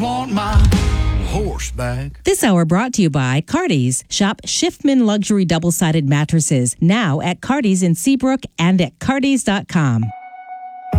Want my horse back. This hour brought to you by Cardi's. Shop Schiffman Luxury Double-Sided Mattresses now at Cardi's in Seabrook and at cardis.com.